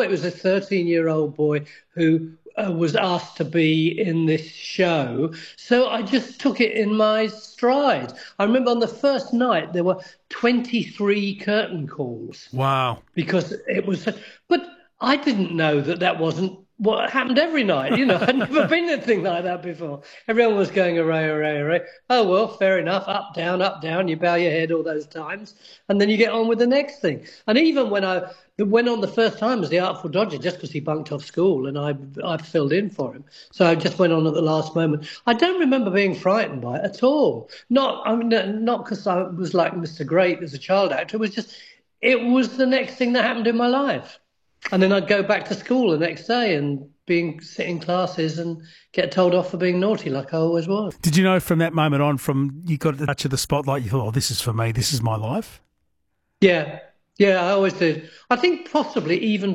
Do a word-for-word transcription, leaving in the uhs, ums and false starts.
it was a thirteen-year-old boy who uh, was asked to be in this show. So I just took it in my stride. I remember on the first night there were twenty-three curtain calls. Wow. Because it was, but I didn't know that that wasn't what happened every night. You know, I'd never been in anything like that before. Everyone was going hooray, hooray, hooray. Oh, well, fair enough. Up, down, up, down. You bow your head all those times. And then you get on with the next thing. And even when I went on the first time as the Artful Dodger, just because he bunked off school and I I filled in for him. So I just went on at the last moment. I don't remember being frightened by it at all. Not, I mean, not because I was like Mister Great as a child actor. It was just, it was the next thing that happened in my life. And then I'd go back to school the next day and being sit in classes and get told off for being naughty like I always was. Did you know from that moment on, from you got the touch of the spotlight, you thought, oh, this is for me, this is my life? Yeah, yeah, I always did. I think possibly even